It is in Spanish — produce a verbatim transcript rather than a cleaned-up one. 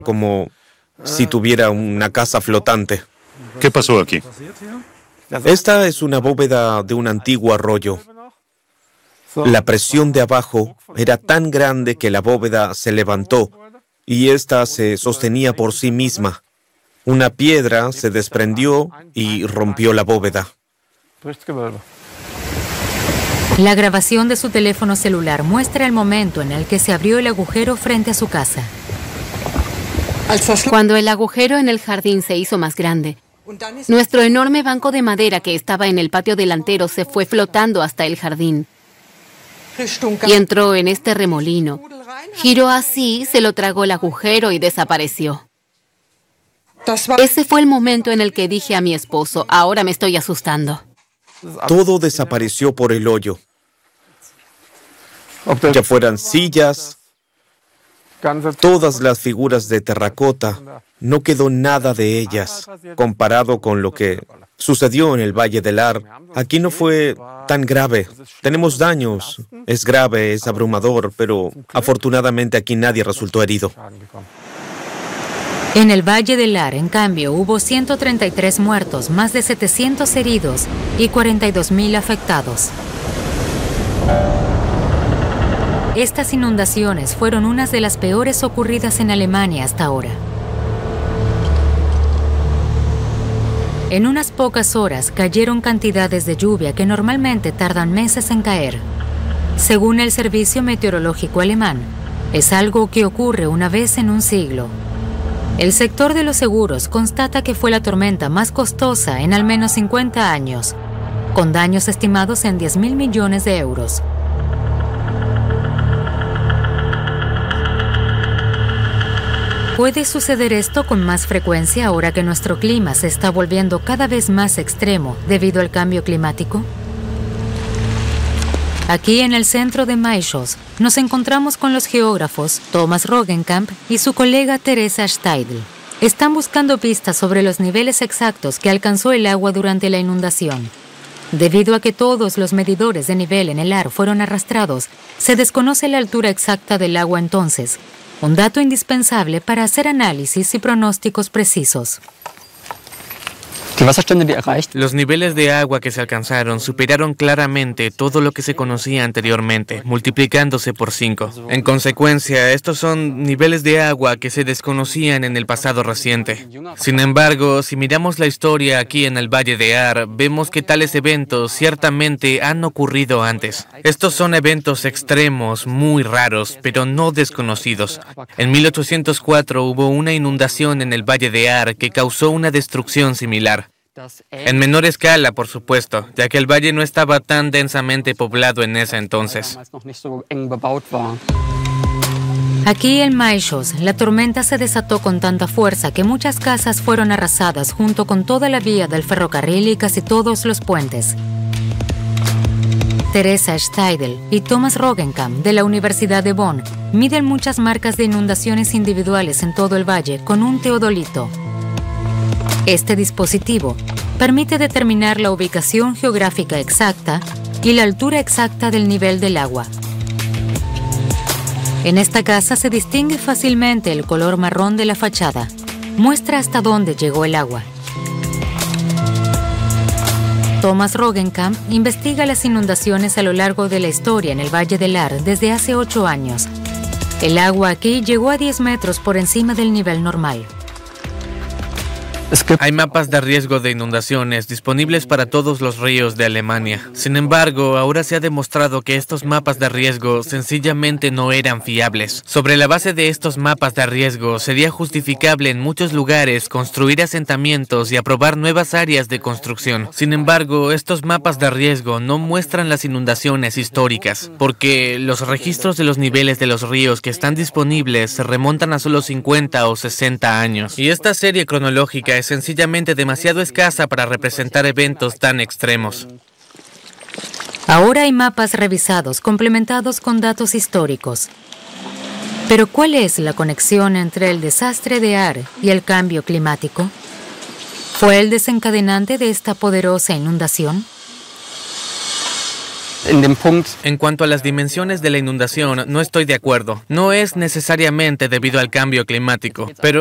como si tuviera una casa flotante. ¿Qué pasó aquí? Esta es una bóveda de un antiguo arroyo. La presión de abajo era tan grande que la bóveda se levantó y ésta se sostenía por sí misma. Una piedra se desprendió y rompió la bóveda. La grabación de su teléfono celular muestra el momento en el que se abrió el agujero frente a su casa. Cuando el agujero en el jardín se hizo más grande, nuestro enorme banco de madera que estaba en el patio delantero se fue flotando hasta el jardín y entró en este remolino. Giró así, se lo tragó el agujero y desapareció. Ese fue el momento en el que dije a mi esposo, ahora me estoy asustando. Todo desapareció por el hoyo. Ya fueran sillas, todas las figuras de terracota, no quedó nada de ellas. Comparado con lo que sucedió en el Valle del Ar, aquí no fue tan grave. Tenemos daños, es grave, es abrumador, pero afortunadamente aquí nadie resultó herido. En el Valle del Ar, en cambio, hubo ciento treinta y tres muertos, más de setecientos heridos y cuarenta y dos mil afectados. Estas inundaciones fueron unas de las peores ocurridas en Alemania hasta ahora. En unas pocas horas cayeron cantidades de lluvia que normalmente tardan meses en caer. Según el Servicio Meteorológico Alemán, es algo que ocurre una vez en un siglo. El sector de los seguros constata que fue la tormenta más costosa en al menos cincuenta años, con daños estimados en diez mil millones de euros. ¿Puede suceder esto con más frecuencia ahora que nuestro clima se está volviendo cada vez más extremo debido al cambio climático? Aquí en el centro de Maischoss nos encontramos con los geógrafos Thomas Roggenkamp y su colega Teresa Steidl. Están buscando pistas sobre los niveles exactos que alcanzó el agua durante la inundación. Debido a que todos los medidores de nivel en el Ar fueron arrastrados, se desconoce la altura exacta del agua entonces, un dato indispensable para hacer análisis y pronósticos precisos. Los niveles de agua que se alcanzaron superaron claramente todo lo que se conocía anteriormente, multiplicándose por cinco. En consecuencia, estos son niveles de agua que se desconocían en el pasado reciente. Sin embargo, si miramos la historia aquí en el Valle de Ar, vemos que tales eventos ciertamente han ocurrido antes. Estos son eventos extremos, muy raros, pero no desconocidos. En mil ochocientos cuatro hubo una inundación en el Valle de Ar que causó una destrucción similar. En menor escala, por supuesto, ya que el valle no estaba tan densamente poblado en ese entonces. Aquí en Maischoss, la tormenta se desató con tanta fuerza que muchas casas fueron arrasadas junto con toda la vía del ferrocarril y casi todos los puentes. Teresa Steidl y Thomas Roggenkamp de la Universidad de Bonn miden muchas marcas de inundaciones individuales en todo el valle con un teodolito. Este dispositivo permite determinar la ubicación geográfica exacta y la altura exacta del nivel del agua. En esta casa se distingue fácilmente el color marrón de la fachada. Muestra hasta dónde llegó el agua. Thomas Roggenkamp investiga las inundaciones a lo largo de la historia en el Valle del Ar desde hace ocho años. El agua aquí llegó a diez metros por encima del nivel normal. Hay mapas de riesgo de inundaciones disponibles para todos los ríos de Alemania. Sin embargo, ahora se ha demostrado que estos mapas de riesgo sencillamente no eran fiables. Sobre la base de estos mapas de riesgo, sería justificable en muchos lugares construir asentamientos y aprobar nuevas áreas de construcción. Sin embargo, estos mapas de riesgo no muestran las inundaciones históricas, porque los registros de los niveles de los ríos que están disponibles se remontan a solo cincuenta o sesenta años. Y esta serie cronológica es sencillamente demasiado escasa para representar eventos tan extremos. Ahora hay mapas revisados complementados con datos históricos. Pero ¿cuál es la conexión entre el desastre de Ar y el cambio climático? ¿Fue el desencadenante de esta poderosa inundación? En cuanto a las dimensiones de la inundación, no estoy de acuerdo. No es necesariamente debido al cambio climático, pero